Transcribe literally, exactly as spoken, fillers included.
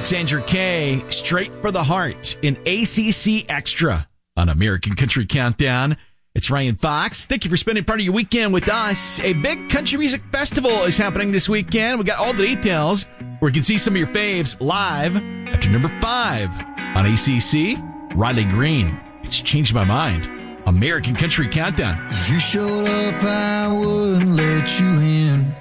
Alexandra Kay, Straight for the Heart in A C C Extra on American Country Countdown. It's Ryan Fox. Thank you for spending part of your weekend with us. A big country music festival is happening this weekend. We got all the details where you can see some of your faves live after number five on A C C. Riley Green, It's Changed My Mind. American Country Countdown. If you showed up, I wouldn't let you in.